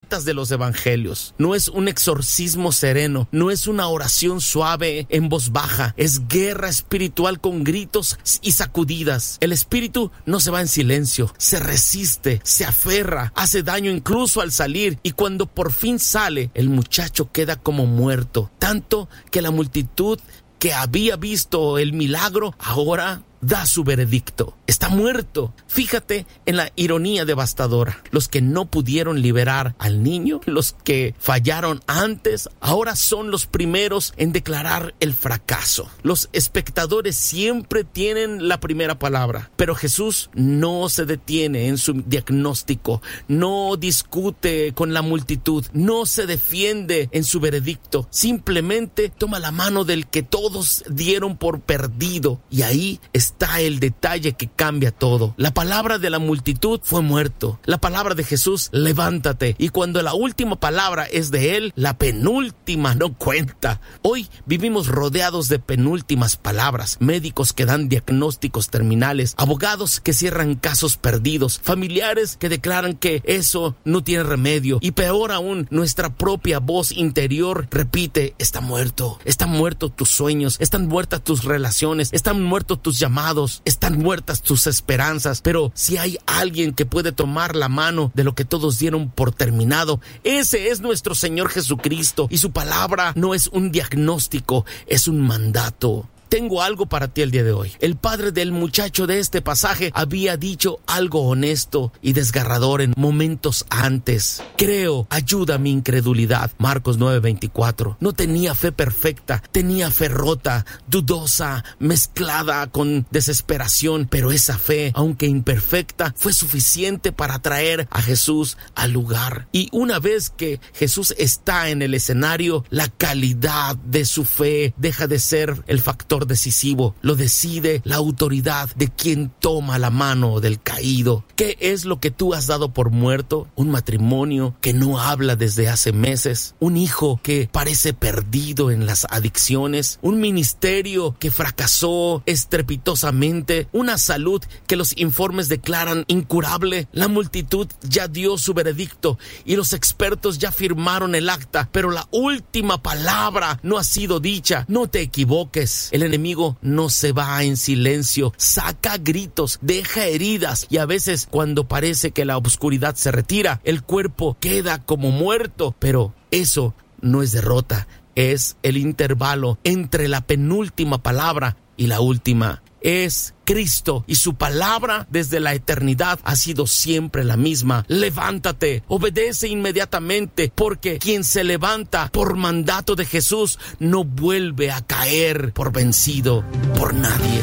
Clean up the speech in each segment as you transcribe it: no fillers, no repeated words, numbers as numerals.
violentas de los evangelios. No es un exorcismo sereno, no es una oración suave en voz baja, es guerra espiritual con gritos y sacudidas. El espíritu no se va en silencio, se resiste, se aferra, hace daño incluso al salir, y cuando por fin sale, el muchacho queda como muerto, tanto que la multitud que había visto el milagro ahora da su veredicto. Está muerto. Fíjate en la ironía devastadora. Los que no pudieron liberar al niño, los que fallaron antes, ahora son los primeros en declarar el fracaso. Los espectadores siempre tienen la primera palabra, pero Jesús no se detiene en su diagnóstico, no discute con la multitud, no se defiende en su veredicto, simplemente toma la mano del que todos dieron por perdido, y ahí está el detalle que cambia todo. La palabra de la multitud fue muerto. La palabra de Jesús, levántate. Y cuando la última palabra es de él, la penúltima no cuenta. Hoy vivimos rodeados de penúltimas palabras. Médicos que dan diagnósticos terminales, abogados que cierran casos perdidos, familiares que declaran que eso no tiene remedio, y peor aún, nuestra propia voz interior repite: están muertos tus sueños, están muertas tus relaciones, están muertos tus llamados, están muertas tus esperanzas. Pero si hay alguien que puede tomar la mano de lo que todos dieron por terminado, ese es nuestro Señor Jesucristo, y su palabra no es un diagnóstico, es un mandato. Tengo algo para ti el día de hoy. El padre del muchacho de este pasaje había dicho algo honesto y desgarrador en momentos antes. Creo, ayuda a mi incredulidad. Marcos 9:24. No tenía fe perfecta, tenía fe rota, dudosa, mezclada con desesperación, pero esa fe, aunque imperfecta, fue suficiente para traer a Jesús al lugar. Y una vez que Jesús está en el escenario, la calidad de su fe deja de ser el factor decisivo. Lo decide la autoridad de quien toma la mano del caído. ¿Qué es lo que tú has dado por muerto? Un matrimonio que no habla desde hace meses, un hijo que parece perdido en las adicciones, un ministerio que fracasó estrepitosamente, una salud que los informes declaran incurable. La multitud ya dio su veredicto y los expertos ya firmaron el acta, pero la última palabra no ha sido dicha. No te equivoques. El enemigo no se va en silencio, saca gritos, deja heridas, y a veces cuando parece que la oscuridad se retira, el cuerpo queda como muerto. Pero eso no es derrota, es el intervalo entre la penúltima palabra y la última. Es Cristo, y su palabra desde la eternidad ha sido siempre la misma. Levántate, obedece inmediatamente, porque quien se levanta por mandato de Jesús no vuelve a caer por vencido por nadie.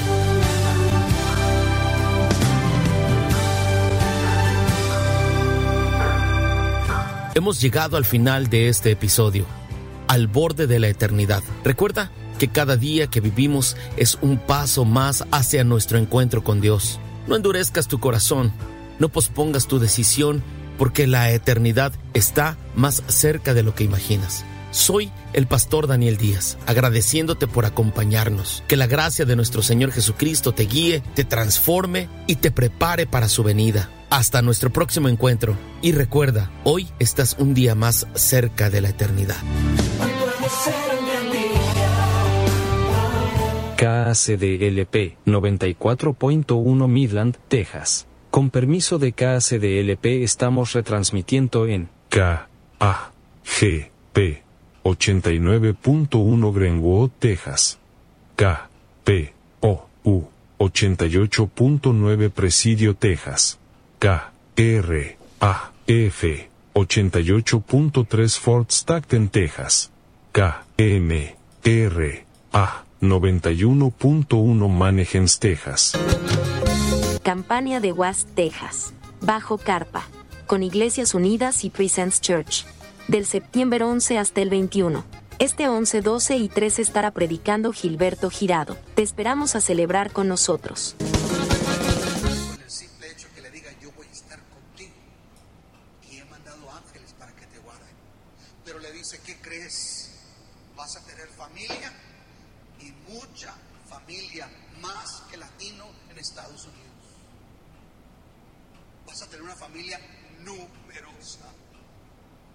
Hemos llegado al final de este episodio, al borde de la eternidad. Recuerda que cada día que vivimos es un paso más hacia nuestro encuentro con Dios. No endurezcas tu corazón, no pospongas tu decisión, porque la eternidad está más cerca de lo que imaginas. Soy el pastor Daniel Díaz, agradeciéndote por acompañarnos. Que la gracia de nuestro Señor Jesucristo te guíe, te transforme y te prepare para su venida. Hasta nuestro próximo encuentro. Y recuerda, hoy estás un día más cerca de la eternidad. KACDLP 94.1 Midland, Texas. Con permiso de KACDLP estamos retransmitiendo en KAGP 89.1 Greenwood, Texas. KPOU 88.9 Presidio, Texas. KRAF 88.3 Fort Stockton, Texas. KMRA 91.1 Manheim, Texas. Campaña de West, Texas. Bajo carpa. Con Iglesias Unidas y Presence Church. Del septiembre 11 hasta el 21. Este 11, 12 y 13 estará predicando Gilberto Girado. Te esperamos a celebrar con nosotros. Con el simple hecho que le diga: yo voy a estar contigo y he mandado ángeles para que te guarden. Pero le dice: ¿qué crees? Vas a tener familia, y mucha familia, más que latino en Estados Unidos. Vas a tener una familia numerosa.